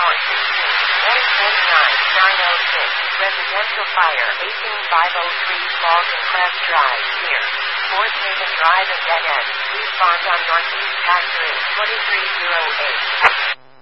Residential fire, 18503 Falcon Crest Drive, near Fort Haven Drive and Dead End. Respond on Northeast Passenger 2308.